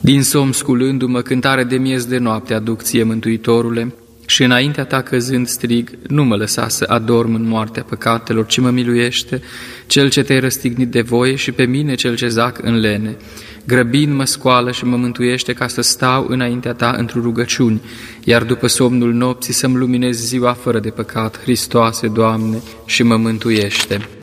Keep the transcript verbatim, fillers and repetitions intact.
Din somn sculându-mă, cântare de miez de noapte aduc ție, Mântuitorule, și înaintea ta căzând strig, nu mă lăsa să adorm în moartea păcatelor, ci mă miluiește, Cel ce te-ai răstignit de voie și pe mine cel ce zac în lene. Grăbind mă scoală și mă mântuiește ca să stau înaintea ta într-o rugăciuni, iar după somnul nopții să-mi luminez ziua fără de păcat. Hristoase, Doamne, și mă mântuiește.